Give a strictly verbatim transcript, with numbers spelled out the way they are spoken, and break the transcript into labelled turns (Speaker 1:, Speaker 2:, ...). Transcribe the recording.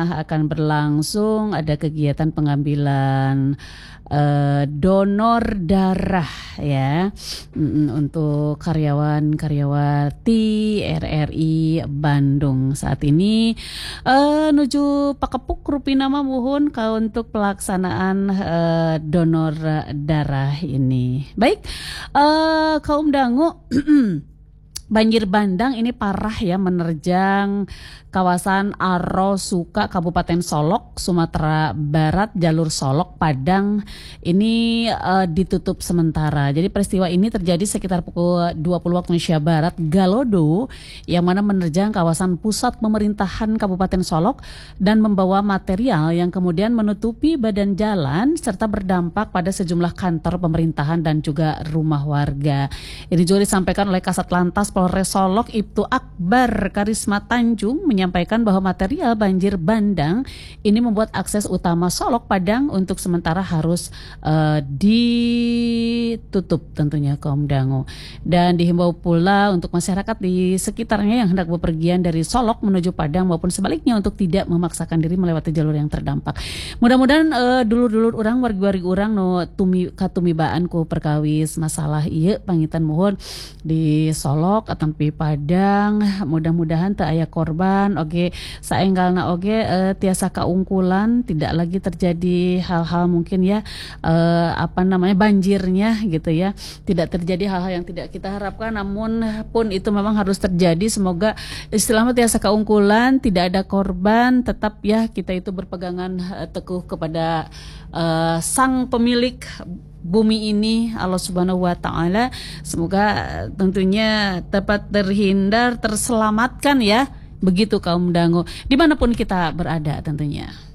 Speaker 1: sana akan berlangsung ada kegiatan pengambilan uh, donor darah ya mm, untuk karyawan-karyawati R R I Bandung saat ini uh, nuju pakepuk rupina mah muhun ka untuk pelaksanaan uh, donor darah ini. Baik, uh, kaum dangu banjir bandang ini parah ya menerjang kawasan Arosuka Kabupaten Solok, Sumatera Barat, jalur Solok Padang ini uh, ditutup sementara. Jadi peristiwa ini terjadi sekitar pukul dua puluh waktu Indonesia Barat Galodo yang mana menerjang kawasan pusat pemerintahan Kabupaten Solok dan membawa material yang kemudian menutupi badan jalan serta berdampak pada sejumlah kantor pemerintahan dan juga rumah warga. Ini juga disampaikan oleh Kasat Lantas Polres Solok Ibtu Akbar Karisma Tanjung menyampaikan bahwa material banjir bandang ini membuat akses utama Solok Padang untuk sementara harus uh, ditutup tentunya kaum dangu. Dan dihimbau pula untuk masyarakat di sekitarnya yang hendak bepergian dari Solok menuju Padang maupun sebaliknya untuk tidak memaksakan diri melewati jalur yang terdampak. Mudah-mudahan uh, dulur-dulur orang wargi-wargi orang no tumi katumibaan ku perkawis masalah ieu pangitan mohon di Solok atau di Padang, mudah-mudahan tak aya korban. Oke, saenggalna oge uh, tiasa kaungkulan, tidak lagi terjadi hal-hal mungkin ya uh, apa namanya banjirnya gitu ya. Tidak terjadi hal-hal yang tidak kita harapkan, namun pun itu memang harus terjadi. Semoga istilahnya tiasa kaungkulan, tidak ada korban, tetap ya kita itu berpegangan uh, teguh kepada uh, sang pemilik bumi ini, Allah Subhanahu wa Ta'ala. Semoga tentunya dapat terhindar, terselamatkan ya. Begitu kaum dangu dimanapun kita berada tentunya.